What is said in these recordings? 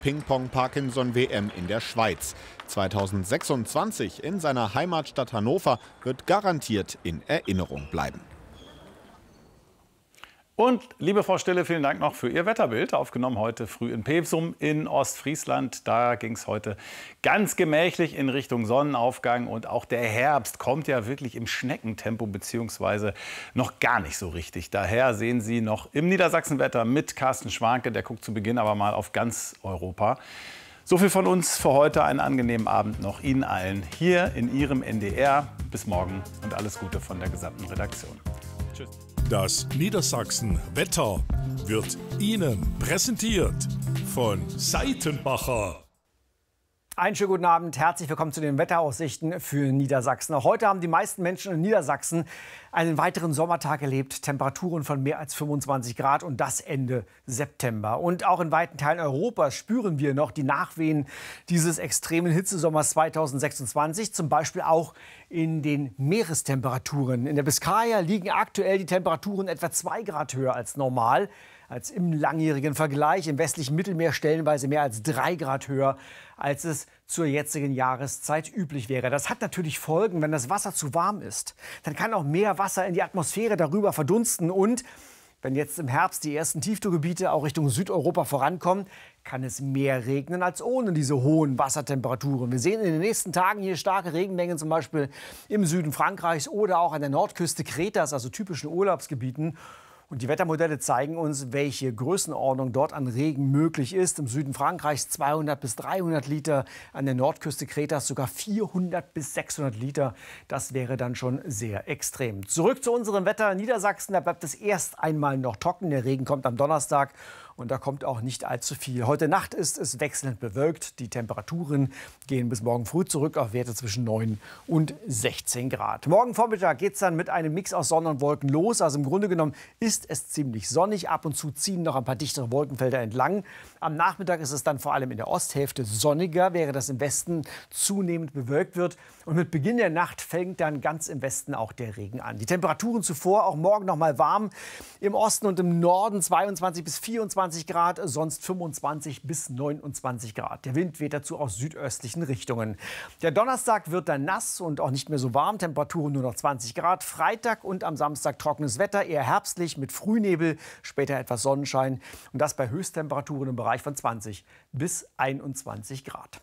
Ping-Pong-Parkinson-WM in der Schweiz. 2026 in seiner Heimatstadt Hannover wird garantiert in Erinnerung bleiben. Und liebe Frau Stille, vielen Dank noch für Ihr Wetterbild, aufgenommen heute früh in Pevsum in Ostfriesland. Da ging es heute ganz gemächlich in Richtung Sonnenaufgang und auch der Herbst kommt ja wirklich im Schneckentempo beziehungsweise noch gar nicht so richtig. Daher sehen Sie noch im Niedersachsenwetter mit Carsten Schwanke, der guckt zu Beginn aber mal auf ganz Europa. So viel von uns für heute, einen angenehmen Abend noch Ihnen allen hier in Ihrem NDR. Bis morgen und alles Gute von der gesamten Redaktion. Tschüss. Das Niedersachsen-Wetter wird Ihnen präsentiert von Seitenbacher. Einen schönen guten Abend, herzlich willkommen zu den Wetteraussichten für Niedersachsen. Auch heute haben die meisten Menschen in Niedersachsen einen weiteren Sommertag erlebt. Temperaturen von mehr als 25 Grad und das Ende September. Und auch in weiten Teilen Europas spüren wir noch die Nachwehen dieses extremen Hitzesommers 2026. Zum Beispiel auch in den Meerestemperaturen. In der Biskaya liegen aktuell die Temperaturen etwa 2 Grad höher als normal. Als im langjährigen Vergleich, im westlichen Mittelmeer stellenweise mehr als 3 Grad höher, als es zur jetzigen Jahreszeit üblich wäre. Das hat natürlich Folgen, wenn das Wasser zu warm ist. Dann kann auch mehr Wasser in die Atmosphäre darüber verdunsten. Und wenn jetzt im Herbst die ersten Tiefdruckgebiete auch Richtung Südeuropa vorankommen, kann es mehr regnen als ohne diese hohen Wassertemperaturen. Wir sehen in den nächsten Tagen hier starke Regenmengen, zum Beispiel im Süden Frankreichs oder auch an der Nordküste Kretas, also typischen Urlaubsgebieten. Und die Wettermodelle zeigen uns, welche Größenordnung dort an Regen möglich ist. Im Süden Frankreichs 200 bis 300 Liter, an der Nordküste Kretas sogar 400 bis 600 Liter. Das wäre dann schon sehr extrem. Zurück zu unserem Wetter in Niedersachsen. Da bleibt es erst einmal noch trocken. Der Regen kommt am Donnerstag. Und da kommt auch nicht allzu viel. Heute Nacht ist es wechselnd bewölkt. Die Temperaturen gehen bis morgen früh zurück auf Werte zwischen 9 und 16 Grad. Morgen Vormittag geht es dann mit einem Mix aus Sonne und Wolken los. Also im Grunde genommen ist es ziemlich sonnig. Ab und zu ziehen noch ein paar dichtere Wolkenfelder entlang. Am Nachmittag ist es dann vor allem in der Osthälfte sonniger, während das im Westen zunehmend bewölkt wird. Und mit Beginn der Nacht fängt dann ganz im Westen auch der Regen an. Die Temperaturen zuvor auch morgen noch mal warm. Im Osten und im Norden 22 bis 24 Grad, sonst 25 bis 29 Grad. Der Wind weht dazu aus südöstlichen Richtungen. Der Donnerstag wird dann nass und auch nicht mehr so warm. Temperaturen nur noch 20 Grad. Freitag und am Samstag trockenes Wetter, eher herbstlich mit Frühnebel, später etwas Sonnenschein. Und das bei Höchsttemperaturen im Bereich von 20 bis 21 Grad.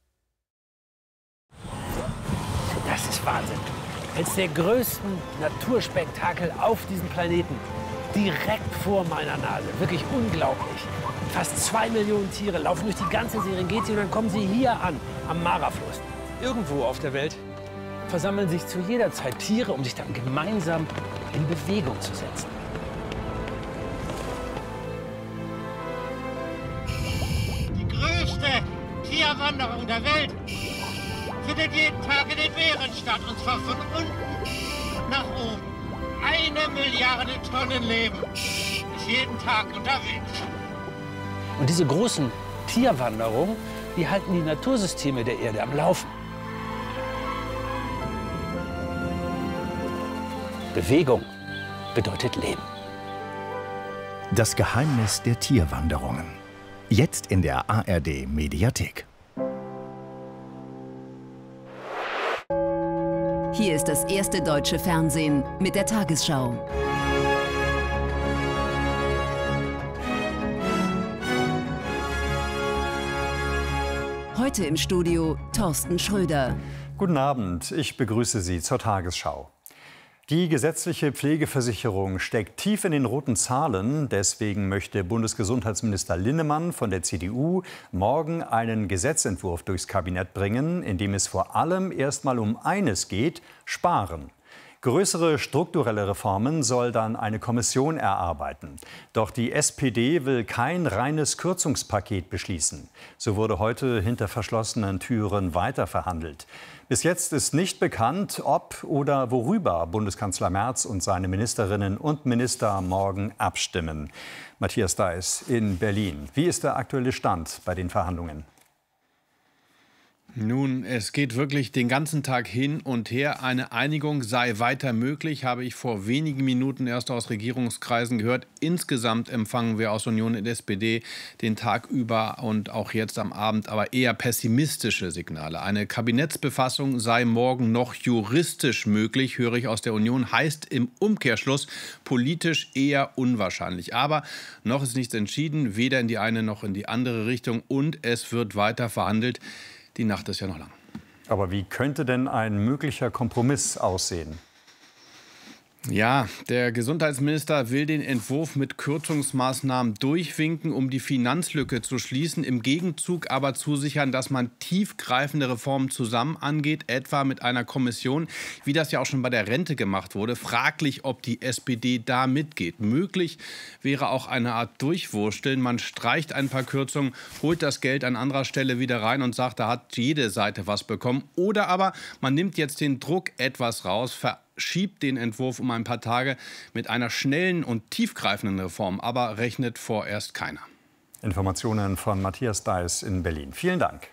Das ist Wahnsinn. Eines der größten Naturspektakel auf diesem Planeten. Direkt vor meiner Nase. Wirklich unglaublich. Fast 2 Millionen Tiere laufen durch die ganze Serengeti und dann kommen sie hier an, am Mara-Fluss. Irgendwo auf der Welt versammeln sich zu jeder Zeit Tiere, um sich dann gemeinsam in Bewegung zu setzen. Die größte Tierwanderung der Welt findet jeden Tag in den Meeren statt, und zwar von unten nach oben. 1 Milliarde Tonnen Leben ist jeden Tag unterwegs. Und diese großen Tierwanderungen, die halten die Natursysteme der Erde am Laufen. Bewegung bedeutet Leben. Das Geheimnis der Tierwanderungen. Jetzt in der ARD Mediathek. Hier ist das erste deutsche Fernsehen mit der Tagesschau. Heute im Studio Thorsten Schröder. Guten Abend, ich begrüße Sie zur Tagesschau. Die gesetzliche Pflegeversicherung steckt tief in den roten Zahlen. Deswegen möchte Bundesgesundheitsminister Linnemann von der CDU morgen einen Gesetzentwurf durchs Kabinett bringen, in dem es vor allem erstmal um eines geht: Sparen. Größere strukturelle Reformen soll dann eine Kommission erarbeiten. Doch die SPD will kein reines Kürzungspaket beschließen. So wurde heute hinter verschlossenen Türen weiterverhandelt. Bis jetzt ist nicht bekannt, ob oder worüber Bundeskanzler Merz und seine Ministerinnen und Minister morgen abstimmen. Matthias Deiß in Berlin. Wie ist der aktuelle Stand bei den Verhandlungen? Nun, es geht wirklich den ganzen Tag hin und her. Eine Einigung sei weiter möglich, habe ich vor wenigen Minuten erst aus Regierungskreisen gehört. Insgesamt empfangen wir aus Union und SPD den Tag über und auch jetzt am Abend aber eher pessimistische Signale. Eine Kabinettsbefassung sei morgen noch juristisch möglich, höre ich aus der Union, heißt im Umkehrschluss politisch eher unwahrscheinlich. Aber noch ist nichts entschieden, weder in die eine noch in die andere Richtung, und es wird weiter verhandelt. Die Nacht ist ja noch lang. Aber wie könnte denn ein möglicher Kompromiss aussehen? Ja, der Gesundheitsminister will den Entwurf mit Kürzungsmaßnahmen durchwinken, um die Finanzlücke zu schließen, im Gegenzug aber zusichern, dass man tiefgreifende Reformen zusammen angeht, etwa mit einer Kommission, wie das ja auch schon bei der Rente gemacht wurde. Fraglich, ob die SPD da mitgeht. Möglich wäre auch eine Art Durchwursteln. Man streicht ein paar Kürzungen, holt das Geld an anderer Stelle wieder rein und sagt, da hat jede Seite was bekommen. Oder aber man nimmt jetzt den Druck etwas raus, schiebt den Entwurf um ein paar Tage mit einer schnellen und tiefgreifenden Reform, aber rechnet vorerst keiner. Informationen von Matthias Deiß in Berlin. Vielen Dank.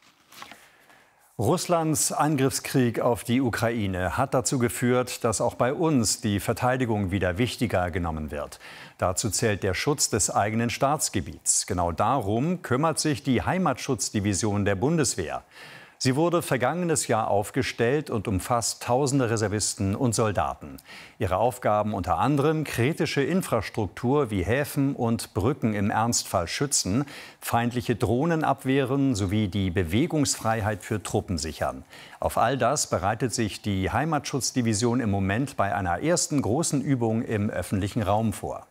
Russlands Angriffskrieg auf die Ukraine hat dazu geführt, dass auch bei uns die Verteidigung wieder wichtiger genommen wird. Dazu zählt der Schutz des eigenen Staatsgebiets. Genau darum kümmert sich die Heimatschutzdivision der Bundeswehr. Sie wurde vergangenes Jahr aufgestellt und umfasst tausende Reservisten und Soldaten. Ihre Aufgaben unter anderem kritische Infrastruktur wie Häfen und Brücken im Ernstfall schützen, feindliche Drohnen abwehren sowie die Bewegungsfreiheit für Truppen sichern. Auf all das bereitet sich die Heimatschutzdivision im Moment bei einer ersten großen Übung im öffentlichen Raum vor.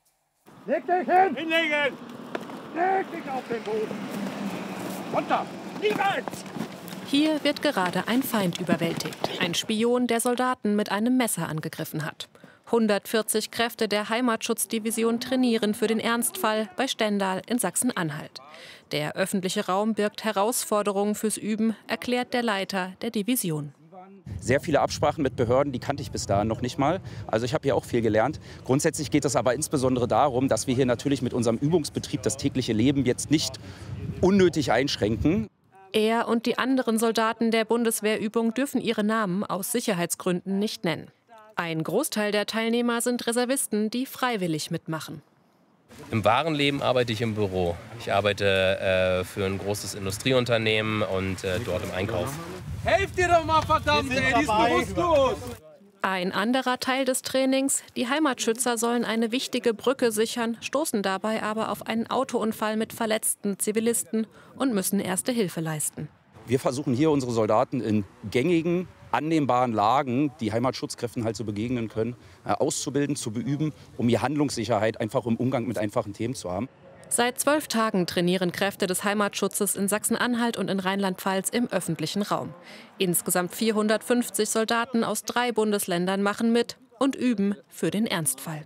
Leg dich hin! Hinlegen! Leg dich auf den Boden! Runter! Niemals! Hier wird gerade ein Feind überwältigt. Ein Spion, der Soldaten mit einem Messer angegriffen hat. 140 Kräfte der Heimatschutzdivision trainieren für den Ernstfall bei Stendal in Sachsen-Anhalt. Der öffentliche Raum birgt Herausforderungen fürs Üben, erklärt der Leiter der Division. Sehr viele Absprachen mit Behörden, die kannte ich bis dahin noch nicht mal. Also ich habe hier auch viel gelernt. Grundsätzlich geht es aber insbesondere darum, dass wir hier natürlich mit unserem Übungsbetrieb das tägliche Leben jetzt nicht unnötig einschränken. Er und die anderen Soldaten der Bundeswehrübung dürfen ihre Namen aus Sicherheitsgründen nicht nennen. Ein Großteil der Teilnehmer sind Reservisten, die freiwillig mitmachen. Im wahren Leben arbeite ich im Büro. Ich arbeite für ein großes Industrieunternehmen und dort im Einkauf. Helft dir doch mal, verdammt! Die ist bewusstlos! Ein anderer Teil des Trainings: Die Heimatschützer sollen eine wichtige Brücke sichern, stoßen dabei aber auf einen Autounfall mit verletzten Zivilisten und müssen Erste Hilfe leisten. Wir versuchen hier unsere Soldaten in gängigen, annehmbaren Lagen, die Heimatschutzkräften halt so begegnen können, auszubilden, zu beüben, um hier Handlungssicherheit einfach im Umgang mit einfachen Themen zu haben. Seit 12 Tagen trainieren Kräfte des Heimatschutzes in Sachsen-Anhalt und in Rheinland-Pfalz im öffentlichen Raum. Insgesamt 450 Soldaten aus 3 Bundesländern machen mit und üben für den Ernstfall.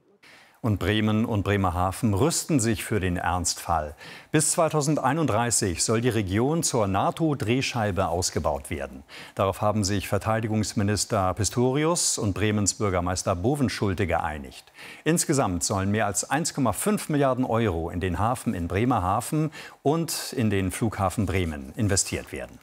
Und Bremen und Bremerhaven rüsten sich für den Ernstfall. Bis 2031 soll die Region zur NATO-Drehscheibe ausgebaut werden. Darauf haben sich Verteidigungsminister Pistorius und Bremens Bürgermeister Bovenschulte geeinigt. Insgesamt sollen mehr als 1,5 Milliarden Euro in den Hafen in Bremerhaven und in den Flughafen Bremen investiert werden.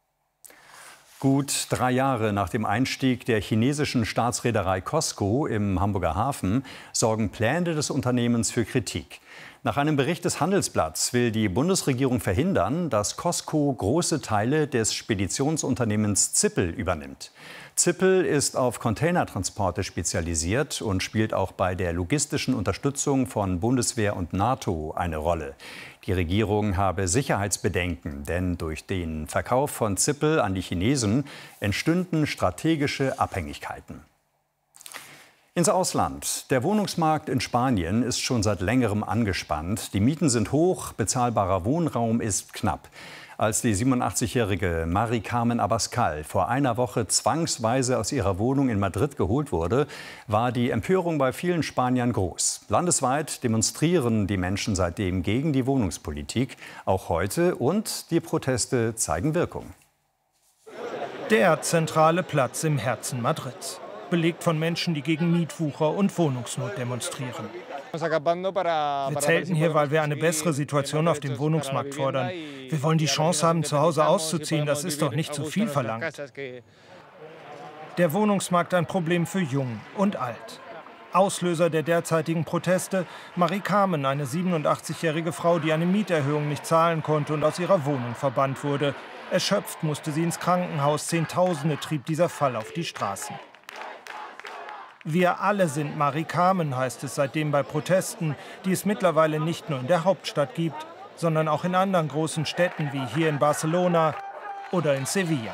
Gut 3 Jahre nach dem Einstieg der chinesischen Staatsreederei COSCO im Hamburger Hafen sorgen Pläne des Unternehmens für Kritik. Nach einem Bericht des Handelsblatts will die Bundesregierung verhindern, dass COSCO große Teile des Speditionsunternehmens Zippel übernimmt. Zippel ist auf Containertransporte spezialisiert und spielt auch bei der logistischen Unterstützung von Bundeswehr und NATO eine Rolle. Die Regierung habe Sicherheitsbedenken, denn durch den Verkauf von Zippel an die Chinesen entstünden strategische Abhängigkeiten. Ins Ausland. Der Wohnungsmarkt in Spanien ist schon seit längerem angespannt. Die Mieten sind hoch, bezahlbarer Wohnraum ist knapp. Als die 87-jährige Mari Carmen Abascal vor einer Woche zwangsweise aus ihrer Wohnung in Madrid geholt wurde, war die Empörung bei vielen Spaniern groß. Landesweit demonstrieren die Menschen seitdem gegen die Wohnungspolitik, auch heute, und die Proteste zeigen Wirkung. Der zentrale Platz im Herzen Madrids, belegt von Menschen, die gegen Mietwucher und Wohnungsnot demonstrieren. Wir zelten hier, weil wir eine bessere Situation auf dem Wohnungsmarkt fordern. Wir wollen die Chance haben, zu Hause auszuziehen. Das ist doch nicht zu viel verlangt. Der Wohnungsmarkt ein Problem für Jung und Alt. Auslöser der derzeitigen Proteste: Marie Carmen, eine 87-jährige Frau, die eine Mieterhöhung nicht zahlen konnte und aus ihrer Wohnung verbannt wurde. Erschöpft musste sie ins Krankenhaus. Zehntausende trieb dieser Fall auf die Straßen. Wir alle sind Marie Carmen, heißt es seitdem bei Protesten, die es mittlerweile nicht nur in der Hauptstadt gibt, sondern auch in anderen großen Städten wie hier in Barcelona oder in Sevilla.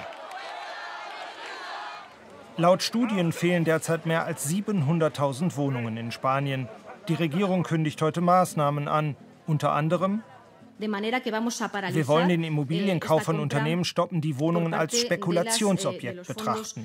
Laut Studien fehlen derzeit mehr als 700.000 Wohnungen in Spanien. Die Regierung kündigt heute Maßnahmen an, unter anderem: Wir wollen den Immobilienkauf von Unternehmen stoppen, die Wohnungen als Spekulationsobjekt betrachten.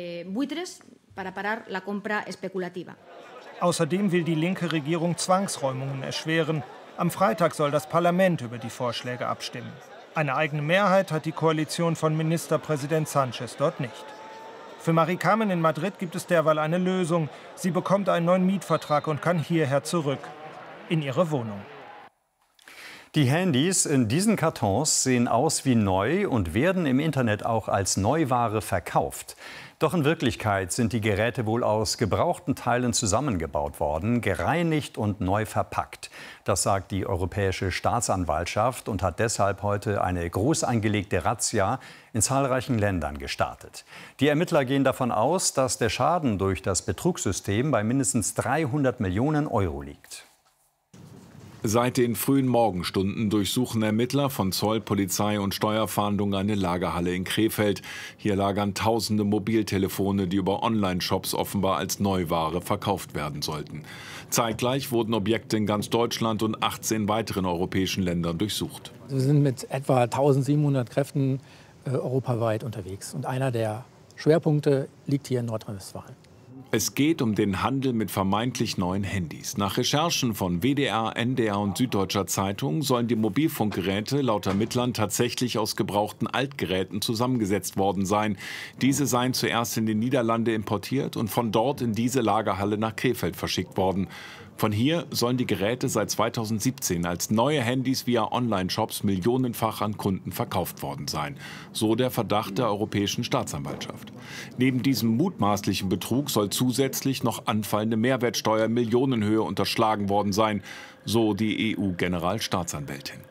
Außerdem will die linke Regierung Zwangsräumungen erschweren. Am Freitag soll das Parlament über die Vorschläge abstimmen. Eine eigene Mehrheit hat die Koalition von Ministerpräsident Sánchez dort nicht. Für Marie Carmen in Madrid gibt es derweil eine Lösung. Sie bekommt einen neuen Mietvertrag und kann hierher zurück, in ihre Wohnung. Die Handys in diesen Kartons sehen aus wie neu und werden im Internet auch als Neuware verkauft. Doch in Wirklichkeit sind die Geräte wohl aus gebrauchten Teilen zusammengebaut worden, gereinigt und neu verpackt. Das sagt die Europäische Staatsanwaltschaft und hat deshalb heute eine groß angelegte Razzia in zahlreichen Ländern gestartet. Die Ermittler gehen davon aus, dass der Schaden durch das Betrugssystem bei mindestens 300 Millionen Euro liegt. Seit den frühen Morgenstunden durchsuchen Ermittler von Zoll, Polizei und Steuerfahndung eine Lagerhalle in Krefeld. Hier lagern tausende Mobiltelefone, die über Online-Shops offenbar als Neuware verkauft werden sollten. Zeitgleich wurden Objekte in ganz Deutschland und 18 weiteren europäischen Ländern durchsucht. Wir sind mit etwa 1700 Kräften europaweit unterwegs. Und einer der Schwerpunkte liegt hier in Nordrhein-Westfalen. Es geht um den Handel mit vermeintlich neuen Handys. Nach Recherchen von WDR, NDR und Süddeutscher Zeitung sollen die Mobilfunkgeräte laut Ermittlern tatsächlich aus gebrauchten Altgeräten zusammengesetzt worden sein. Diese seien zuerst in die Niederlande importiert und von dort in diese Lagerhalle nach Krefeld verschickt worden. Von hier sollen die Geräte seit 2017 als neue Handys via Online-Shops millionenfach an Kunden verkauft worden sein. So der Verdacht der Europäischen Staatsanwaltschaft. Neben diesem mutmaßlichen Betrug soll zusätzlich noch anfallende Mehrwertsteuer in Millionenhöhe unterschlagen worden sein, so die EU-Generalstaatsanwältin.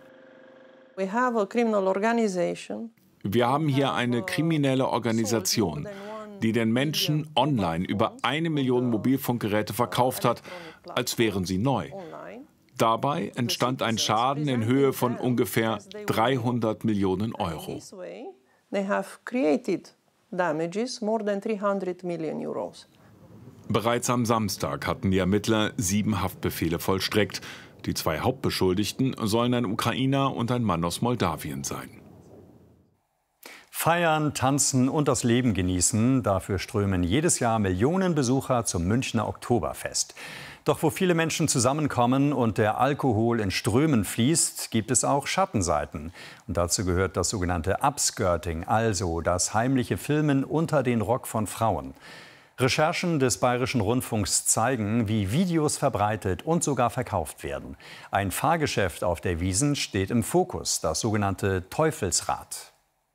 Wir haben hier eine kriminelle Organisation, die den Menschen online über 1 Million Mobilfunkgeräte verkauft hat, als wären sie neu. Dabei entstand ein Schaden in Höhe von ungefähr 300 Millionen Euro. Bereits am Samstag hatten die Ermittler 7 Haftbefehle vollstreckt. Die 2 Hauptbeschuldigten sollen ein Ukrainer und ein Mann aus Moldawien sein. Feiern, tanzen und das Leben genießen, dafür strömen jedes Jahr Millionen Besucher zum Münchner Oktoberfest. Doch wo viele Menschen zusammenkommen und der Alkohol in Strömen fließt, gibt es auch Schattenseiten. Und dazu gehört das sogenannte Upskirting, also das heimliche Filmen unter den Rock von Frauen. Recherchen des Bayerischen Rundfunks zeigen, wie Videos verbreitet und sogar verkauft werden. Ein Fahrgeschäft auf der Wiesn steht im Fokus, das sogenannte Teufelsrad.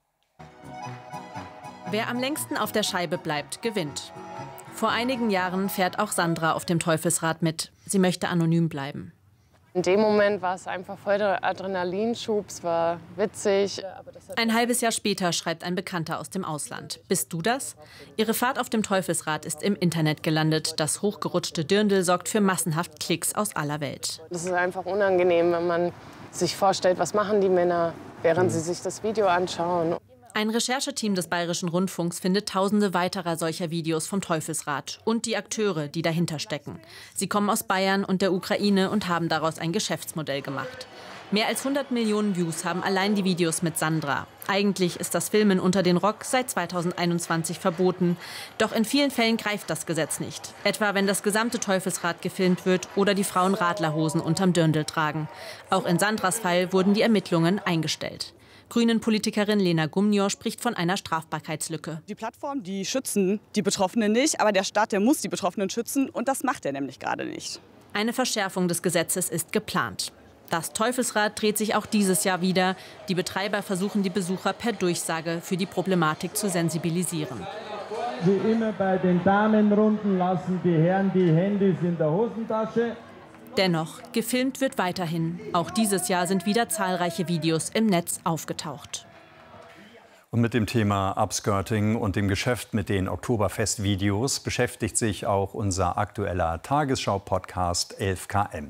Wer am längsten auf der Scheibe bleibt, gewinnt. Vor einigen Jahren fährt auch Sandra auf dem Teufelsrad mit. Sie möchte anonym bleiben. In dem Moment war es einfach voll der Adrenalinschub, es war witzig. Ein halbes Jahr später schreibt ein Bekannter aus dem Ausland. Bist du das? Ihre Fahrt auf dem Teufelsrad ist im Internet gelandet. Das hochgerutschte Dirndl sorgt für massenhaft Klicks aus aller Welt. Es ist einfach unangenehm, wenn man sich vorstellt, was machen die Männer, während sie sich das Video anschauen. Ein Rechercheteam des Bayerischen Rundfunks findet tausende weiterer solcher Videos vom Teufelsrad und die Akteure, die dahinter stecken. Sie kommen aus Bayern und der Ukraine und haben daraus ein Geschäftsmodell gemacht. Mehr als 100 Millionen Views haben allein die Videos mit Sandra. Eigentlich ist das Filmen unter den Rock seit 2021 verboten. Doch in vielen Fällen greift das Gesetz nicht. Etwa wenn das gesamte Teufelsrad gefilmt wird oder die Frauen Radlerhosen unterm Dirndl tragen. Auch in Sandras Fall wurden die Ermittlungen eingestellt. Grünen-Politikerin Lena Gumnior spricht von einer Strafbarkeitslücke. Die Plattformen, die schützen die Betroffenen nicht, aber der Staat, der muss die Betroffenen schützen und das macht er nämlich gerade nicht. Eine Verschärfung des Gesetzes ist geplant. Das Teufelsrad dreht sich auch dieses Jahr wieder. Die Betreiber versuchen, die Besucher per Durchsage für die Problematik zu sensibilisieren. Wie immer bei den Damenrunden lassen die Herren die Handys in der Hosentasche. Dennoch, gefilmt wird weiterhin. Auch dieses Jahr sind wieder zahlreiche Videos im Netz aufgetaucht. Und mit dem Thema Upskirting und dem Geschäft mit den Oktoberfest-Videos beschäftigt sich auch unser aktueller Tagesschau-Podcast 11KM.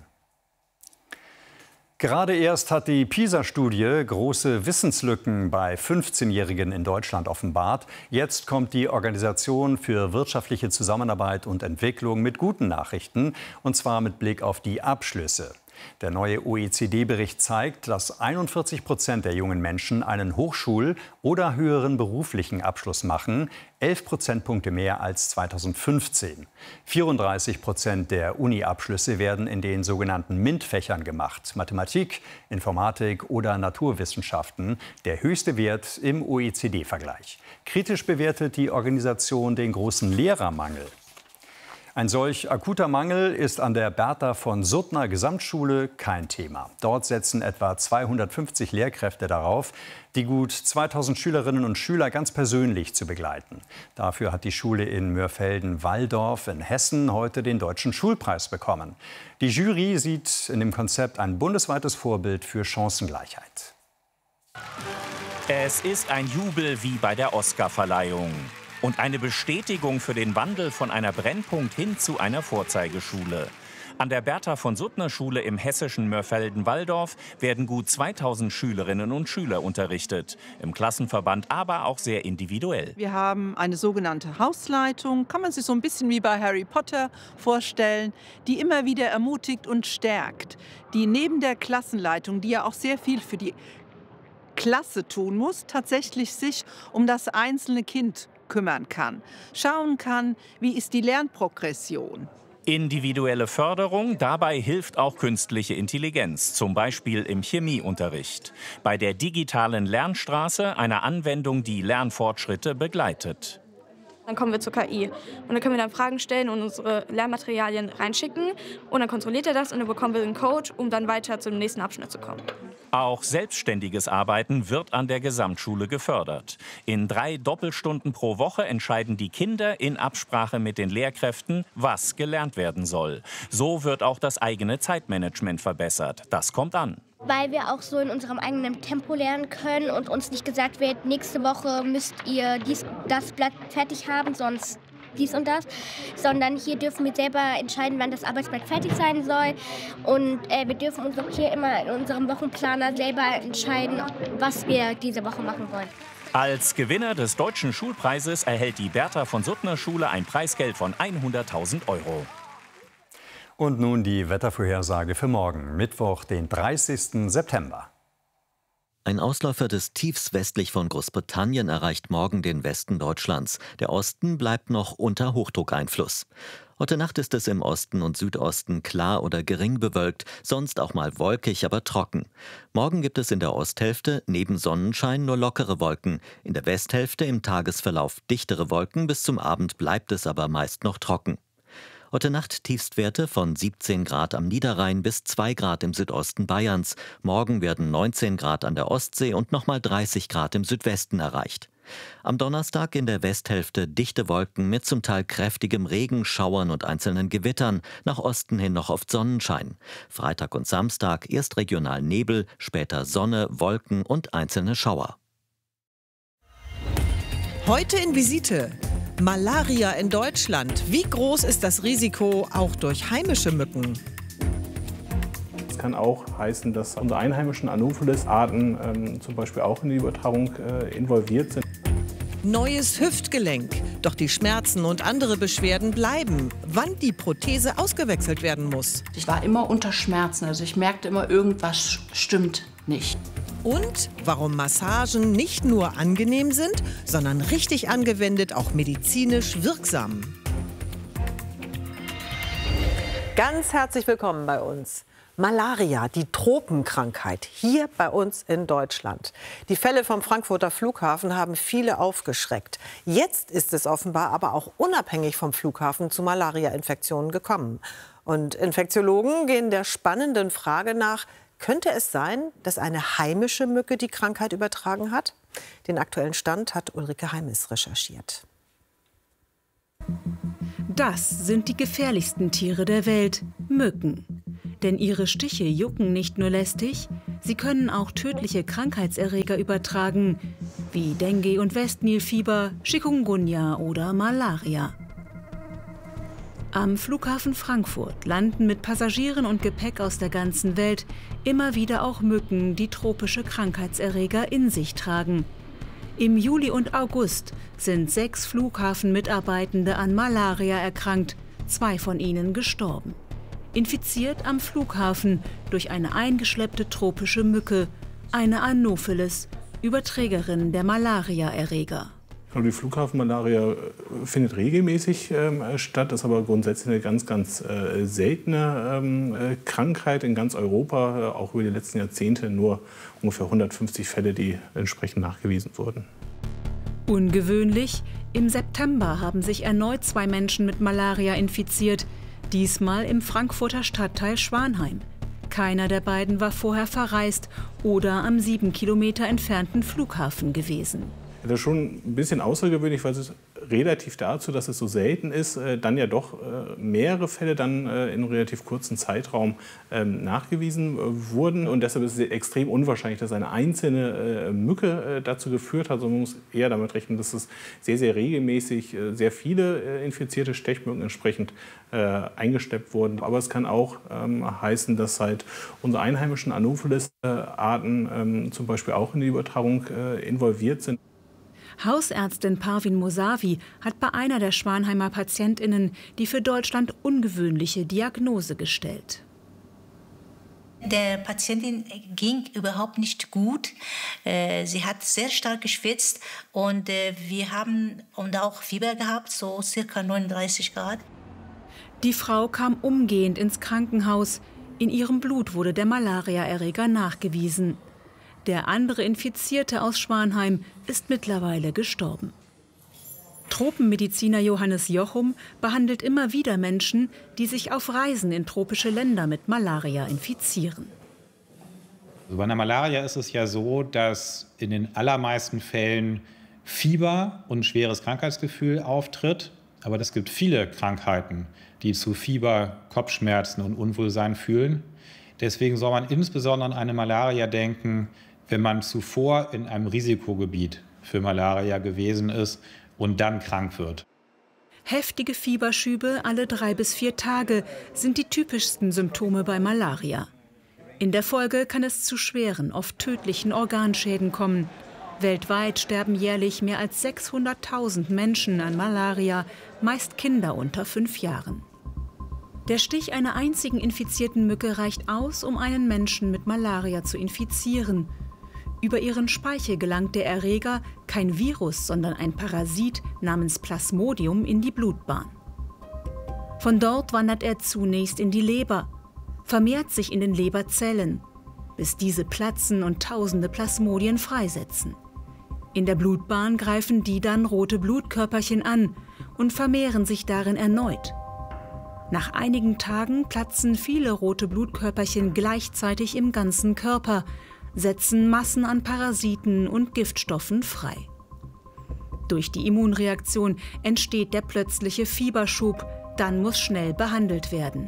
Gerade erst hat die PISA-Studie große Wissenslücken bei 15-Jährigen in Deutschland offenbart. Jetzt kommt die Organisation für wirtschaftliche Zusammenarbeit und Entwicklung mit guten Nachrichten, und zwar mit Blick auf die Abschlüsse. Der neue OECD-Bericht zeigt, dass 41% der jungen Menschen einen Hochschul- oder höheren beruflichen Abschluss machen, 11 Prozentpunkte mehr als 2015. 34% der Uni-Abschlüsse werden in den sogenannten MINT-Fächern gemacht: Mathematik, Informatik oder Naturwissenschaften, der höchste Wert im OECD-Vergleich. Kritisch bewertet die Organisation den großen Lehrermangel. Ein solch akuter Mangel ist an der Bertha von Suttner Gesamtschule kein Thema. Dort setzen etwa 250 Lehrkräfte darauf, die gut 2000 Schülerinnen und Schüler ganz persönlich zu begleiten. Dafür hat die Schule in Mörfelden-Walldorf in Hessen heute den Deutschen Schulpreis bekommen. Die Jury sieht in dem Konzept ein bundesweites Vorbild für Chancengleichheit. Es ist ein Jubel wie bei der Oscarverleihung. Und eine Bestätigung für den Wandel von einer Brennpunkt hin zu einer Vorzeigeschule. An der Bertha von Suttner Schule im hessischen Mörfelden-Walldorf werden gut 2000 Schülerinnen und Schüler unterrichtet. Im Klassenverband aber auch sehr individuell. Wir haben eine sogenannte Hausleitung, kann man sich so ein bisschen wie bei Harry Potter vorstellen, die immer wieder ermutigt und stärkt. Die neben der Klassenleitung, die ja auch sehr viel für die Klasse tun muss, tatsächlich sich um das einzelne Kind kümmern kann, schauen kann, wie ist die Lernprogression. Individuelle Förderung, dabei hilft auch künstliche Intelligenz, zum Beispiel im Chemieunterricht. Bei der digitalen Lernstraße, einer Anwendung, die Lernfortschritte begleitet. Dann kommen wir zur KI und dann können wir dann Fragen stellen und unsere Lernmaterialien reinschicken und dann kontrolliert er das und dann bekommen wir einen Code, um dann weiter zum nächsten Abschnitt zu kommen. Auch selbstständiges Arbeiten wird an der Gesamtschule gefördert. In 3 Doppelstunden pro Woche entscheiden die Kinder in Absprache mit den Lehrkräften, was gelernt werden soll. So wird auch das eigene Zeitmanagement verbessert. Das kommt an. Weil wir auch so in unserem eigenen Tempo lernen können und uns nicht gesagt wird, nächste Woche müsst ihr das Blatt fertig haben, sonst dies und das, sondern hier dürfen wir selber entscheiden, wann das Arbeitsblatt fertig sein soll und wir dürfen uns auch hier immer in unserem Wochenplaner selber entscheiden, was wir diese Woche machen wollen. Als Gewinner des Deutschen Schulpreises erhält die Bertha von Suttner Schule ein Preisgeld von 100.000 €. Und nun die Wettervorhersage für morgen, Mittwoch, den 30. September. Ein Ausläufer des Tiefs westlich von Großbritannien erreicht morgen den Westen Deutschlands. Der Osten bleibt noch unter Hochdruckeinfluss. Heute Nacht ist es im Osten und Südosten klar oder gering bewölkt, sonst auch mal wolkig, aber trocken. Morgen gibt es in der Osthälfte neben Sonnenschein nur lockere Wolken. In der Westhälfte im Tagesverlauf dichtere Wolken, bis zum Abend bleibt es aber meist noch trocken. Heute Nacht Tiefstwerte von 17 Grad am Niederrhein bis 2 Grad im Südosten Bayerns. Morgen werden 19 Grad an der Ostsee und nochmal 30 Grad im Südwesten erreicht. Am Donnerstag in der Westhälfte dichte Wolken mit zum Teil kräftigem Regen, Schauern und einzelnen Gewittern. Nach Osten hin noch oft Sonnenschein. Freitag und Samstag erst regional Nebel, später Sonne, Wolken und einzelne Schauer. Heute in Visite. Malaria in Deutschland. Wie groß ist das Risiko auch durch heimische Mücken? Das kann auch heißen, dass unsere einheimischen Anopheles-Arten zum Beispiel auch in die Übertragung involviert sind. Neues Hüftgelenk. Doch die Schmerzen und andere Beschwerden bleiben. Wann die Prothese ausgewechselt werden muss. Ich war immer unter Schmerzen. Also ich merkte immer, irgendwas stimmt nicht. Und warum Massagen nicht nur angenehm sind, sondern richtig angewendet auch medizinisch wirksam. Ganz herzlich willkommen bei uns. Malaria, die Tropenkrankheit, hier bei uns in Deutschland. Die Fälle vom Frankfurter Flughafen haben viele aufgeschreckt. Jetzt ist es offenbar aber auch unabhängig vom Flughafen zu Malaria-Infektionen gekommen. Und Infektiologen gehen der spannenden Frage nach, könnte es sein, dass eine heimische Mücke die Krankheit übertragen hat? Den aktuellen Stand hat Ulrike Heimes recherchiert. Das sind die gefährlichsten Tiere der Welt, Mücken. Denn ihre Stiche jucken nicht nur lästig, sie können auch tödliche Krankheitserreger übertragen, wie Dengue- und Westnilfieber, Chikungunya oder Malaria. Am Flughafen Frankfurt landen mit Passagieren und Gepäck aus der ganzen Welt immer wieder auch Mücken, die tropische Krankheitserreger in sich tragen. Im Juli und August sind 6 Flughafenmitarbeitende an Malaria erkrankt, 2 von ihnen gestorben. Infiziert am Flughafen durch eine eingeschleppte tropische Mücke, eine Anopheles, Überträgerin der Malaria-Erreger. Die Flughafenmalaria findet regelmäßig statt, ist aber grundsätzlich eine ganz seltene Krankheit in ganz Europa. Auch über die letzten Jahrzehnte nur ungefähr 150 Fälle, die entsprechend nachgewiesen wurden. Ungewöhnlich, im September haben sich erneut 2 Menschen mit Malaria infiziert, diesmal im Frankfurter Stadtteil Schwanheim. Keiner der beiden war vorher verreist oder am 7 Kilometer entfernten Flughafen gewesen. Das ist schon ein bisschen außergewöhnlich, weil es relativ dazu, dass es so selten ist, dann ja doch mehrere Fälle dann in einem relativ kurzen Zeitraum nachgewiesen wurden. Und deshalb ist es extrem unwahrscheinlich, dass eine einzelne Mücke dazu geführt hat. Sondern man muss eher damit rechnen, dass es sehr regelmäßig sehr viele infizierte Stechmücken entsprechend eingeschleppt wurden. Aber es kann auch heißen, dass halt unsere einheimischen Anopheles-Arten zum Beispiel auch in die Übertragung involviert sind. Hausärztin Parvin Mosavi hat bei einer der Schwanheimer PatientInnen die für Deutschland ungewöhnliche Diagnose gestellt. Der Patientin ging überhaupt nicht gut. Sie hat sehr stark geschwitzt und wir haben auch Fieber gehabt, so circa 39 Grad. Die Frau kam umgehend ins Krankenhaus. In ihrem Blut wurde der Malaria-Erreger nachgewiesen. Der andere Infizierte aus Schwanheim ist mittlerweile gestorben. Tropenmediziner Johannes Jochum behandelt immer wieder Menschen, die sich auf Reisen in tropische Länder mit Malaria infizieren. Bei einer Malaria ist es ja so, dass in den allermeisten Fällen Fieber und schweres Krankheitsgefühl auftritt. Aber es gibt viele Krankheiten, die zu Fieber, Kopfschmerzen und Unwohlsein führen. Deswegen soll man insbesondere an eine Malaria denken, wenn man zuvor in einem Risikogebiet für Malaria gewesen ist und dann krank wird. Heftige Fieberschübe alle 3 bis 4 Tage sind die typischsten Symptome bei Malaria. In der Folge kann es zu schweren, oft tödlichen Organschäden kommen. Weltweit sterben jährlich mehr als 600.000 Menschen an Malaria, meist Kinder unter 5 Jahren. Der Stich einer einzigen infizierten Mücke reicht aus, um einen Menschen mit Malaria zu infizieren. Über ihren Speichel gelangt der Erreger, kein Virus, sondern ein Parasit namens Plasmodium, in die Blutbahn. Von dort wandert er zunächst in die Leber, vermehrt sich in den Leberzellen, bis diese platzen und tausende Plasmodien freisetzen. In der Blutbahn greifen die dann rote Blutkörperchen an und vermehren sich darin erneut. Nach einigen Tagen platzen viele rote Blutkörperchen gleichzeitig im ganzen Körper, setzen Massen an Parasiten und Giftstoffen frei. Durch die Immunreaktion entsteht der plötzliche Fieberschub, dann muss schnell behandelt werden.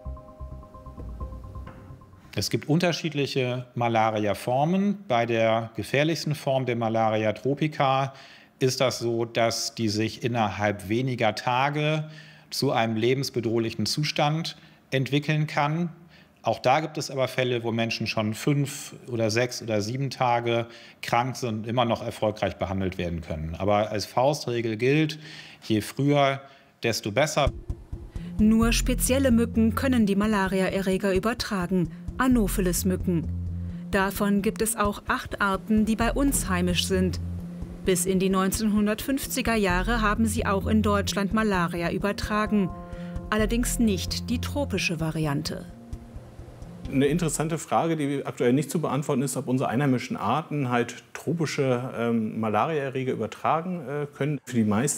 Es gibt unterschiedliche Malaria-Formen. Bei der gefährlichsten Form der Malaria tropica ist das so, dass die sich innerhalb weniger Tage zu einem lebensbedrohlichen Zustand entwickeln kann. Auch da gibt es aber Fälle, wo Menschen schon 5 oder 6 oder 7 Tage krank sind und immer noch erfolgreich behandelt werden können. Aber als Faustregel gilt, je früher, desto besser. Nur spezielle Mücken können die Malaria-Erreger übertragen, Anopheles-Mücken. Davon gibt es auch 8 Arten, die bei uns heimisch sind. Bis in die 1950er Jahre haben sie auch in Deutschland Malaria übertragen. Allerdings nicht die tropische Variante. Eine interessante Frage, die aktuell nicht zu beantworten ist, ob unsere einheimischen Arten halt tropische Malariaerreger übertragen können. Für die meisten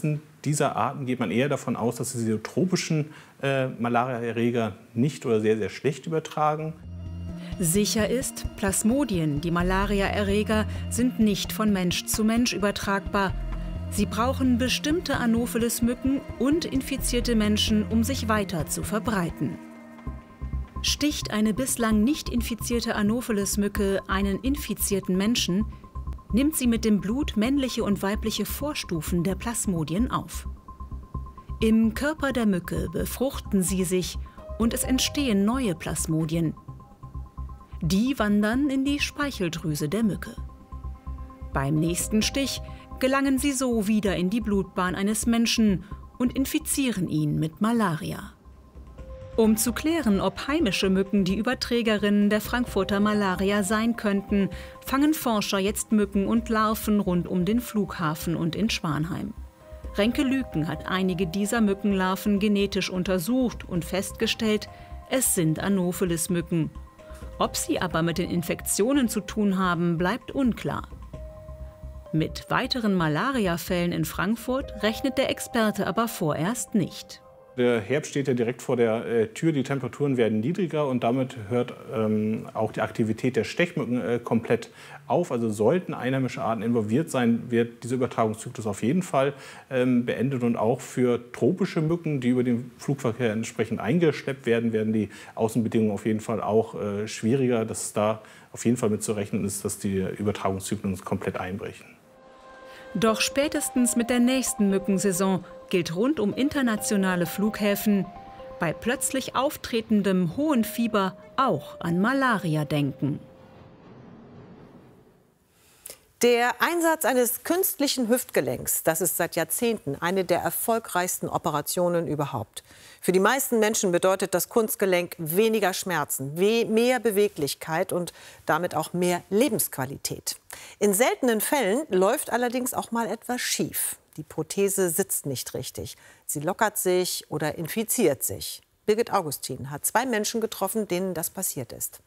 dieser Arten geht man eher davon aus, dass sie diese tropischen Malariaerreger nicht oder sehr, sehr schlecht übertragen. Sicher ist, Plasmodien, die Malariaerreger, sind nicht von Mensch zu Mensch übertragbar. Sie brauchen bestimmte Anopheles-Mücken und infizierte Menschen, um sich weiter zu verbreiten. Sticht eine bislang nicht infizierte Anopheles-Mücke einen infizierten Menschen, nimmt sie mit dem Blut männliche und weibliche Vorstufen der Plasmodien auf. Im Körper der Mücke befruchten sie sich und es entstehen neue Plasmodien. Die wandern in die Speicheldrüse der Mücke. Beim nächsten Stich gelangen sie so wieder in die Blutbahn eines Menschen und infizieren ihn mit Malaria. Um zu klären, ob heimische Mücken die Überträgerinnen der Frankfurter Malaria sein könnten, fangen Forscher jetzt Mücken und Larven rund um den Flughafen und in Schwanheim. Renke Lüken hat einige dieser Mückenlarven genetisch untersucht und festgestellt, es sind Anopheles-Mücken. Ob sie aber mit den Infektionen zu tun haben, bleibt unklar. Mit weiteren Malariafällen in Frankfurt rechnet der Experte aber vorerst nicht. Der Herbst steht ja direkt vor der Tür, die Temperaturen werden niedriger und damit hört auch die Aktivität der Stechmücken komplett auf. Also sollten einheimische Arten involviert sein, wird dieser Übertragungszyklus auf jeden Fall beendet. Und auch für tropische Mücken, die über den Flugverkehr entsprechend eingeschleppt werden, werden die Außenbedingungen auf jeden Fall auch schwieriger. Dass da auf jeden Fall mit zu rechnen ist, dass die Übertragungszyklen komplett einbrechen. Doch spätestens mit der nächsten Mückensaison gilt rund um internationale Flughäfen, bei plötzlich auftretendem hohen Fieber auch an Malaria denken. Der Einsatz eines künstlichen Hüftgelenks, das ist seit Jahrzehnten eine der erfolgreichsten Operationen überhaupt. Für die meisten Menschen bedeutet das Kunstgelenk weniger Schmerzen, mehr Beweglichkeit und damit auch mehr Lebensqualität. In seltenen Fällen läuft allerdings auch mal etwas schief. Die Prothese sitzt nicht richtig. Sie lockert sich oder infiziert sich. Birgit Augustin hat 2 Menschen getroffen, denen das passiert ist.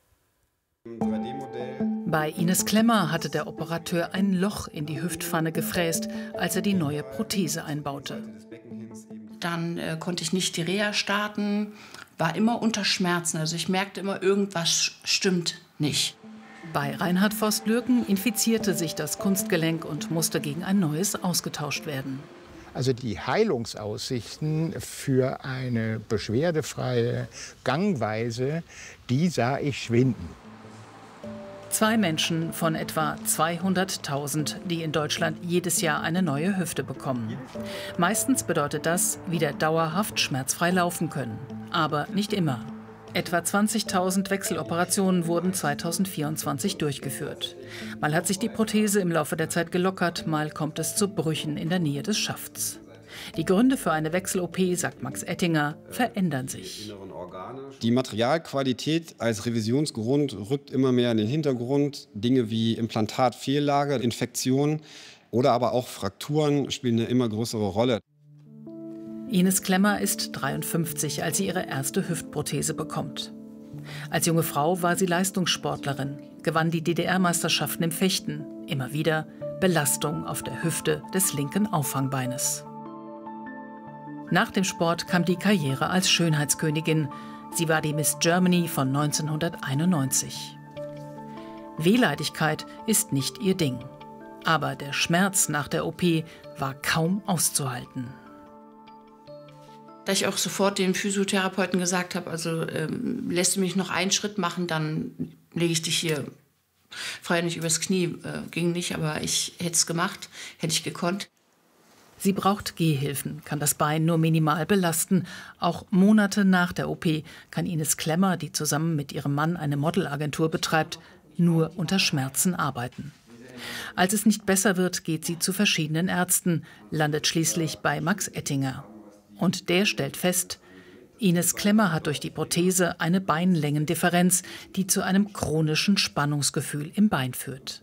Bei Ines Klemmer hatte der Operateur ein Loch in die Hüftpfanne gefräst, als er die neue Prothese einbaute. Dann konnte ich nicht die Reha starten, war immer unter Schmerzen. Also ich merkte immer, irgendwas stimmt nicht. Bei Reinhard Vost-Lürken infizierte sich das Kunstgelenk und musste gegen ein neues ausgetauscht werden. Also die Heilungsaussichten für eine beschwerdefreie Gangweise, die sah ich schwinden. 2 Menschen von etwa 200.000, die in Deutschland jedes Jahr eine neue Hüfte bekommen. Meistens bedeutet das, wieder dauerhaft schmerzfrei laufen können. Aber nicht immer. Etwa 20.000 Wechseloperationen wurden 2024 durchgeführt. Mal hat sich die Prothese im Laufe der Zeit gelockert, mal kommt es zu Brüchen in der Nähe des Schafts. Die Gründe für eine Wechsel-OP, sagt Max Ettinger, verändern sich. Die Materialqualität als Revisionsgrund rückt immer mehr in den Hintergrund. Dinge wie Implantatfehllage, Infektionen oder aber auch Frakturen spielen eine immer größere Rolle. Ines Klemmer ist 53, als sie ihre erste Hüftprothese bekommt. Als junge Frau war sie Leistungssportlerin, gewann die DDR-Meisterschaften im Fechten. Immer wieder Belastung auf der Hüfte des linken Auffangbeines. Nach dem Sport kam die Karriere als Schönheitskönigin. Sie war die Miss Germany von 1991. Wehleidigkeit ist nicht ihr Ding. Aber der Schmerz nach der OP war kaum auszuhalten. Da ich auch sofort dem Physiotherapeuten gesagt habe, also lässt du mich noch einen Schritt machen, dann lege ich dich hier frei nicht übers Knie. Ging nicht, aber ich hätte es gemacht, hätte ich gekonnt. Sie braucht Gehhilfen, kann das Bein nur minimal belasten. Auch Monate nach der OP kann Ines Klemmer, die zusammen mit ihrem Mann eine Modelagentur betreibt, nur unter Schmerzen arbeiten. Als es nicht besser wird, geht sie zu verschiedenen Ärzten, landet schließlich bei Max Ettinger. Und der stellt fest, Ines Klemmer hat durch die Prothese eine Beinlängendifferenz, die zu einem chronischen Spannungsgefühl im Bein führt.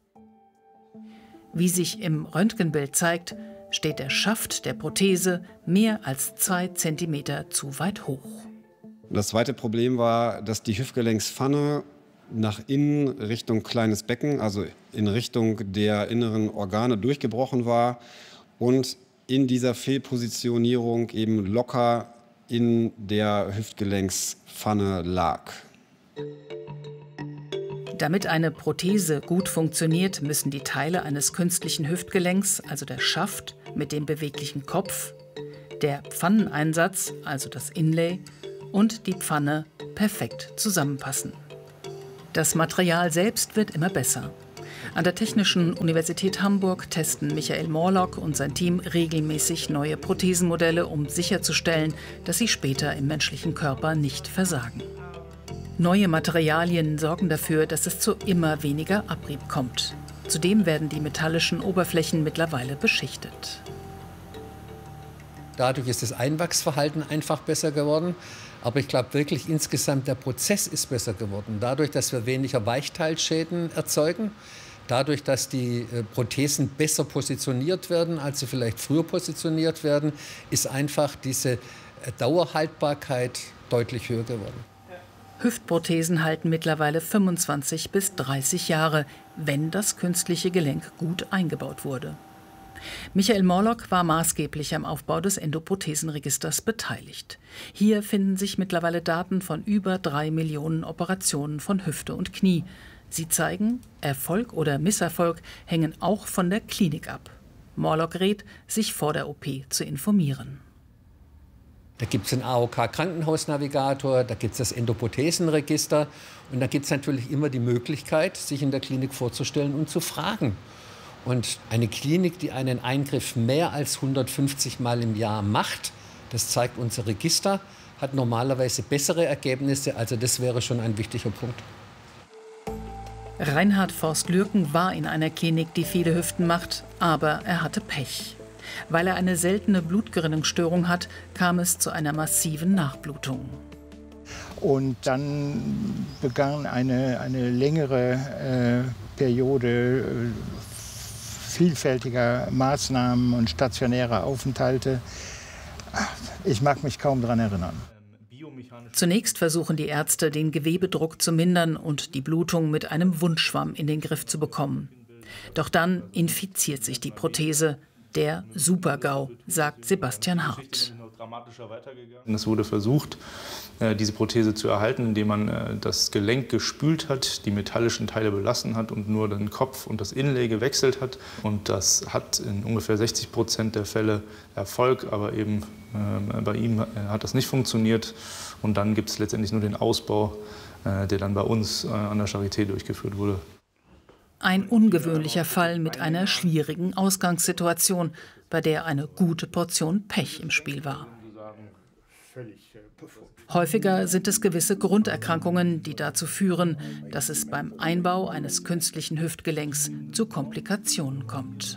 Wie sich im Röntgenbild zeigt, steht der Schaft der Prothese mehr als 2 Zentimeter zu weit hoch. Das zweite Problem war, dass die Hüftgelenkspfanne nach innen Richtung kleines Becken, also in Richtung der inneren Organe durchgebrochen war und in dieser Fehlpositionierung eben locker in der Hüftgelenkspfanne lag. Damit eine Prothese gut funktioniert, müssen die Teile eines künstlichen Hüftgelenks, also der Schaft mit dem beweglichen Kopf, der Pfanneneinsatz, also das Inlay, und die Pfanne perfekt zusammenpassen. Das Material selbst wird immer besser. An der Technischen Universität Hamburg testen Michael Morlock und sein Team regelmäßig neue Prothesenmodelle, um sicherzustellen, dass sie später im menschlichen Körper nicht versagen. Neue Materialien sorgen dafür, dass es zu immer weniger Abrieb kommt. Zudem werden die metallischen Oberflächen mittlerweile beschichtet. Dadurch ist das Einwachsverhalten einfach besser geworden. Aber ich glaube wirklich, insgesamt der Prozess ist besser geworden. Dadurch, dass wir weniger Weichteilschäden erzeugen, dadurch, dass die Prothesen besser positioniert werden, als sie vielleicht früher positioniert werden, ist einfach diese Dauerhaltbarkeit deutlich höher geworden. Hüftprothesen halten mittlerweile 25 bis 30 Jahre, wenn das künstliche Gelenk gut eingebaut wurde. Michael Morlock war maßgeblich am Aufbau des Endoprothesenregisters beteiligt. Hier finden sich mittlerweile Daten von über 3 Millionen Operationen von Hüfte und Knie. Sie zeigen, Erfolg oder Misserfolg hängen auch von der Klinik ab. Morlock rät, sich vor der OP zu informieren. Da gibt es den AOK-Krankenhausnavigator, da gibt es das Endoprothesenregister und da gibt es natürlich immer die Möglichkeit, sich in der Klinik vorzustellen und zu fragen. Und eine Klinik, die einen Eingriff mehr als 150 Mal im Jahr macht, das zeigt unser Register, hat normalerweise bessere Ergebnisse. Also das wäre schon ein wichtiger Punkt. Reinhard Forst-Lürken war in einer Klinik, die viele Hüften macht, aber er hatte Pech. Weil er eine seltene Blutgerinnungsstörung hat, kam es zu einer massiven Nachblutung. Und dann begann eine längere Periode vielfältiger Maßnahmen und stationärer Aufenthalte. Ich mag mich kaum daran erinnern. Zunächst versuchen die Ärzte, den Gewebedruck zu mindern und die Blutung mit einem Wundschwamm in den Griff zu bekommen. Doch dann infiziert sich die Prothese. Der Super-GAU, sagt Sebastian Hart. Es wurde versucht, diese Prothese zu erhalten, indem man das Gelenk gespült hat, die metallischen Teile belassen hat und nur den Kopf und das Inlay gewechselt hat. Und das hat in ungefähr 60% der Fälle Erfolg, aber eben bei ihm hat das nicht funktioniert. Und dann gibt es letztendlich nur den Ausbau, der dann bei uns an der Charité durchgeführt wurde. Ein ungewöhnlicher Fall mit einer schwierigen Ausgangssituation, bei der eine gute Portion Pech im Spiel war. Häufiger sind es gewisse Grunderkrankungen, die dazu führen, dass es beim Einbau eines künstlichen Hüftgelenks zu Komplikationen kommt.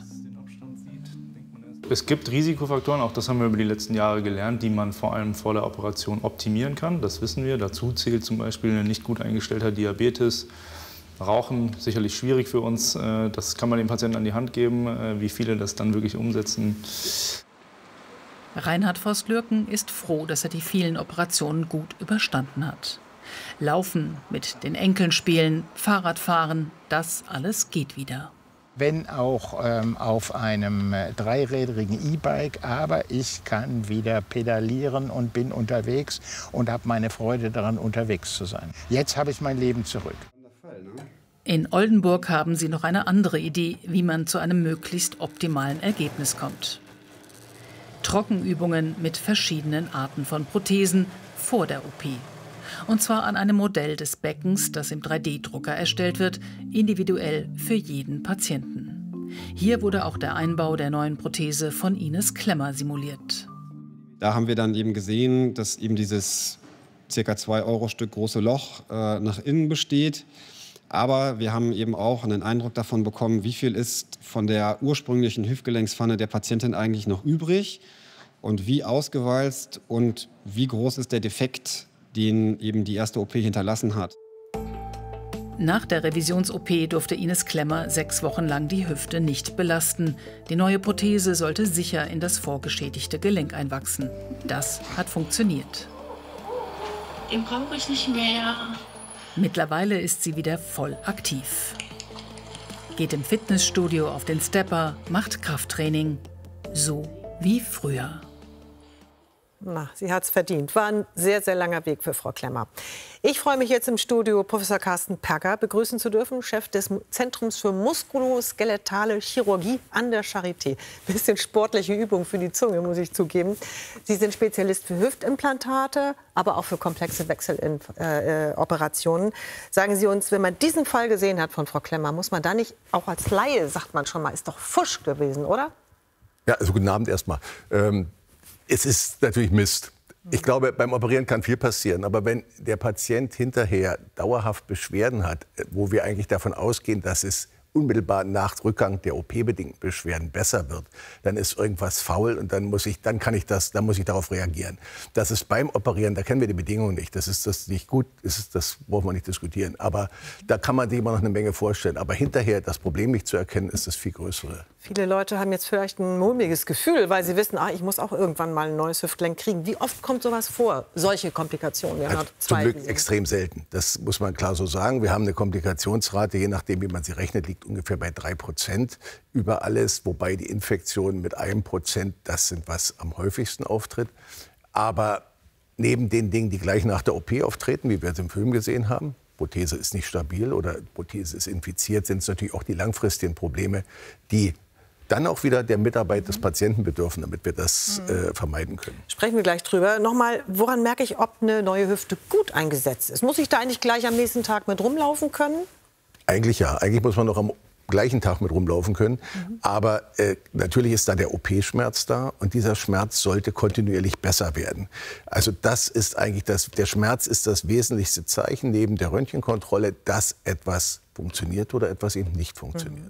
Es gibt Risikofaktoren, auch das haben wir über die letzten Jahre gelernt, die man vor allem vor der Operation optimieren kann. Das wissen wir. Dazu zählt zum Beispiel ein nicht gut eingestellter Diabetes. Rauchen, sicherlich schwierig für uns. Das kann man dem Patienten an die Hand geben, wie viele das dann wirklich umsetzen. Reinhard Forst-Lürken ist froh, dass er die vielen Operationen gut überstanden hat. Laufen, mit den Enkeln spielen, Fahrradfahren, das alles geht wieder. Wenn auch auf einem dreirädrigen E-Bike, aber ich kann wieder pedalieren und bin unterwegs und habe meine Freude daran, unterwegs zu sein. Jetzt habe ich mein Leben zurück. In Oldenburg haben sie noch eine andere Idee, wie man zu einem möglichst optimalen Ergebnis kommt. Trockenübungen mit verschiedenen Arten von Prothesen vor der OP. Und zwar an einem Modell des Beckens, das im 3D-Drucker erstellt wird, individuell für jeden Patienten. Hier wurde auch der Einbau der neuen Prothese von Ines Klemmer simuliert. Da haben wir dann eben gesehen, dass eben dieses ca. 2 Euro Stück große Loch nach innen besteht. Aber wir haben eben auch einen Eindruck davon bekommen, wie viel ist von der ursprünglichen Hüftgelenkspfanne der Patientin eigentlich noch übrig und wie ausgewalzt und wie groß ist der Defekt, den eben die erste OP hinterlassen hat. Nach der Revisions-OP durfte Ines Klemmer 6 Wochen lang die Hüfte nicht belasten. Die neue Prothese sollte sicher in das vorgeschädigte Gelenk einwachsen. Das hat funktioniert. Den brauche ich nicht mehr. Mittlerweile ist sie wieder voll aktiv. Geht im Fitnessstudio auf den Stepper, macht Krafttraining. So wie früher. Na, sie hat es verdient. War ein sehr, sehr langer Weg für Frau Klemmer. Ich freue mich jetzt im Studio, Professor Carsten Perger begrüßen zu dürfen, Chef des Zentrums für muskuloskeletale Chirurgie an der Charité. Bisschen sportliche Übung für die Zunge, muss ich zugeben. Sie sind Spezialist für Hüftimplantate, aber auch für komplexe Wechseloperationen. Sagen Sie uns, wenn man diesen Fall gesehen hat von Frau Klemmer, muss man da nicht, auch als Laie, sagt man schon mal, ist doch Fusch gewesen, oder? Ja, also guten Abend erstmal. Es ist natürlich Mist. Ich glaube, beim Operieren kann viel passieren. Aber wenn der Patient hinterher dauerhaft Beschwerden hat, wo wir eigentlich davon ausgehen, dass es unmittelbar nach Rückgang der OP-bedingten Beschwerden besser wird, dann ist irgendwas faul und dann muss ich darauf reagieren. Das ist beim Operieren, da kennen wir die Bedingungen nicht. Das ist das nicht gut, das brauchen wir nicht diskutieren. Aber da kann man sich immer noch eine Menge vorstellen. Aber hinterher das Problem nicht zu erkennen, ist das viel größere. Viele Leute haben jetzt vielleicht ein mulmiges Gefühl, weil sie wissen, ich muss auch irgendwann mal ein neues Hüftgelenk kriegen. Wie oft kommt sowas vor, solche Komplikationen? Also zum Glück extrem selten. Das muss man klar so sagen. Wir haben eine Komplikationsrate, je nachdem, wie man sie rechnet, liegt ungefähr bei 3% über alles. Wobei die Infektionen mit 1%, das sind, was am häufigsten auftritt. Aber neben den Dingen, die gleich nach der OP auftreten, wie wir es im Film gesehen haben, Prothese ist nicht stabil oder Prothese ist infiziert, sind es natürlich auch die langfristigen Probleme, die dann auch wieder der Mitarbeit des Patienten bedürfen, damit wir das vermeiden können. Sprechen wir gleich drüber. Nochmal, woran merke ich, ob eine neue Hüfte gut eingesetzt ist? Muss ich da eigentlich gleich am nächsten Tag mit rumlaufen können? Eigentlich ja. Eigentlich muss man noch am gleichen Tag mit rumlaufen können. Aber natürlich ist da der OP-Schmerz da und dieser Schmerz sollte kontinuierlich besser werden. Also das ist eigentlich der Schmerz ist das wesentlichste Zeichen neben der Röntgenkontrolle, dass etwas funktioniert oder etwas eben nicht funktioniert.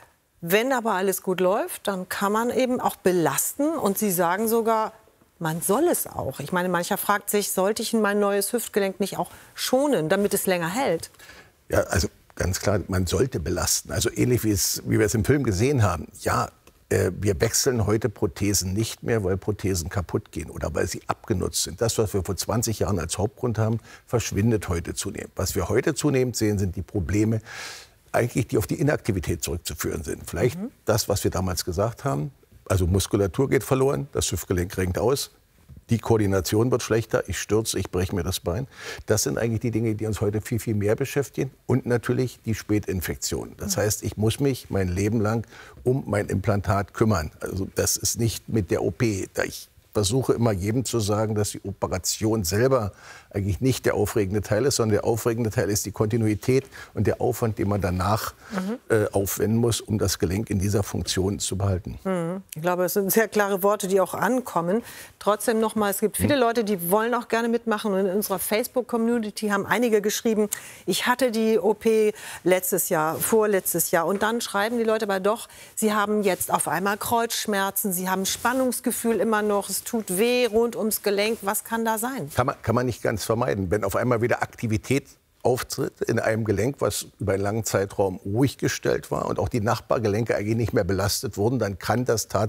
Wenn aber alles gut läuft, dann kann man eben auch belasten. Und Sie sagen sogar, man soll es auch. Ich meine, mancher fragt sich, sollte ich mein neues Hüftgelenk nicht auch schonen, damit es länger hält? Ja, also ganz klar, man sollte belasten. Also ähnlich wie wir es im Film gesehen haben. Ja, wir wechseln heute Prothesen nicht mehr, weil Prothesen kaputt gehen oder weil sie abgenutzt sind. Das, was wir vor 20 Jahren als Hauptgrund haben, verschwindet heute zunehmend. Was wir heute zunehmend sehen, sind die Probleme, eigentlich die auf die Inaktivität zurückzuführen sind. Vielleicht das, was wir damals gesagt haben, also Muskulatur geht verloren, das Hüftgelenk renkt aus, die Koordination wird schlechter, ich stürze, ich breche mir das Bein. Das sind eigentlich die Dinge, die uns heute viel, viel mehr beschäftigen. Und natürlich die Spätinfektion. Das heißt, ich muss mich mein Leben lang um mein Implantat kümmern. Also das ist nicht mit der OP. Ich versuche immer jedem zu sagen, dass die Operation selber eigentlich nicht der aufregende Teil ist, sondern der aufregende Teil ist die Kontinuität und der Aufwand, den man danach aufwenden muss, um das Gelenk in dieser Funktion zu behalten. Ich glaube, es sind sehr klare Worte, die auch ankommen. Trotzdem noch mal, es gibt viele Leute, die wollen auch gerne mitmachen. Und in unserer Facebook-Community haben einige geschrieben, ich hatte die OP letztes Jahr, vorletztes Jahr. Und dann schreiben die Leute aber doch, sie haben jetzt auf einmal Kreuzschmerzen, sie haben Spannungsgefühl immer noch, es tut weh rund ums Gelenk. Was kann da sein? Kann man nicht ganz vermeiden. Wenn auf einmal wieder Aktivität auftritt in einem Gelenk, was über einen langen Zeitraum ruhig gestellt war und auch die Nachbargelenke eigentlich nicht mehr belastet wurden, dann kann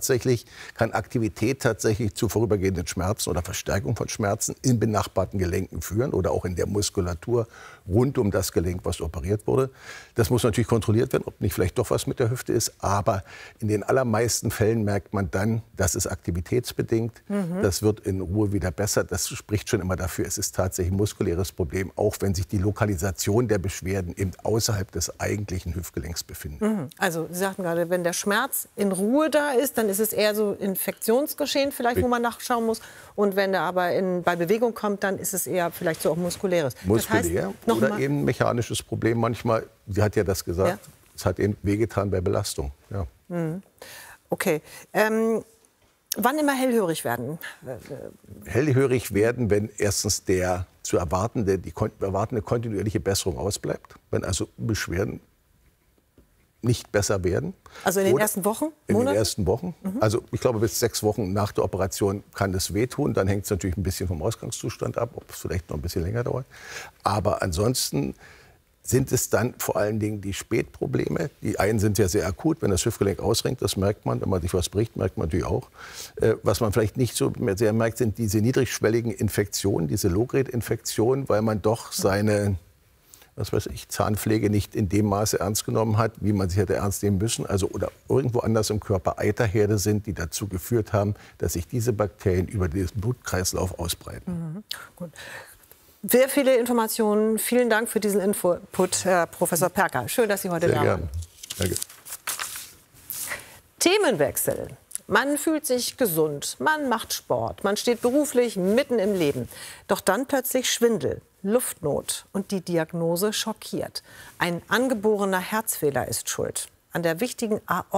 Aktivität tatsächlich zu vorübergehenden Schmerzen oder Verstärkung von Schmerzen in benachbarten Gelenken führen oder auch in der Muskulatur rund um das Gelenk, was operiert wurde. Das muss natürlich kontrolliert werden, ob nicht vielleicht doch was mit der Hüfte ist. Aber in den allermeisten Fällen merkt man dann, das ist aktivitätsbedingt. Das wird in Ruhe wieder besser. Das spricht schon immer dafür, es ist tatsächlich ein muskuläres Problem, auch wenn sich die Lokalisation der Beschwerden eben außerhalb des eigentlichen Hüftgelenks befinden. Also Sie sagten gerade, wenn der Schmerz in Ruhe da ist, dann ist es eher so Infektionsgeschehen vielleicht, wo man nachschauen muss. Und wenn er aber bei Bewegung kommt, dann ist es eher vielleicht so auch muskuläres. Muskulär das heißt, oder eben ein mechanisches Problem. Manchmal, sie hat ja das gesagt, es hat eben wehgetan bei Belastung. Ja. Okay. Wann immer hellhörig werden? Hellhörig werden, wenn erstens die erwartende kontinuierliche Besserung ausbleibt. Wenn also Beschwerden nicht besser werden. Also in den ersten Wochen? In den ersten Wochen. Also ich glaube, bis 6 Wochen nach der Operation kann das wehtun. Dann hängt es natürlich ein bisschen vom Ausgangszustand ab, ob es vielleicht noch ein bisschen länger dauert. Aber ansonsten sind es dann vor allen Dingen die Spätprobleme. Die einen sind ja sehr akut, wenn das Hüftgelenk ausrenkt, das merkt man. Wenn man sich was bricht, merkt man natürlich auch. Was man vielleicht nicht so mehr sehr merkt, sind diese niedrigschwelligen Infektionen, diese Low-Grade-Infektionen, weil man doch seine was weiß ich, Zahnpflege nicht in dem Maße ernst genommen hat, wie man sie hätte ernst nehmen müssen, also oder irgendwo anders im Körper Eiterherde sind, die dazu geführt haben, dass sich diese Bakterien über den Blutkreislauf ausbreiten. Mhm. Gut. Sehr viele Informationen. Vielen Dank für diesen Input, Herr Professor Perka. Schön, dass Sie heute da waren. Danke. Themenwechsel. Man fühlt sich gesund, man macht Sport, man steht beruflich mitten im Leben. Doch dann plötzlich Schwindel, Luftnot und die Diagnose schockiert. Ein angeborener Herzfehler ist schuld. An der wichtigen Aorta